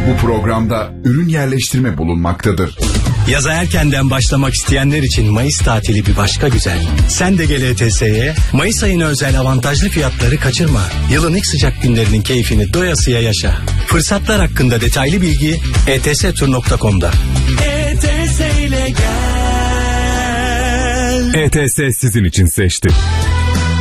Bu programda ürün yerleştirme bulunmaktadır. Yaza erkenden başlamak isteyenler için Mayıs tatili bir başka güzel. Sen de gel ETS'ye. Mayıs ayına özel avantajlı fiyatları kaçırma. Yılın ilk sıcak günlerinin keyfini doyasıya yaşa. Fırsatlar hakkında detaylı bilgi etstur.com'da. ETS ile gel. ETS sizin için seçti.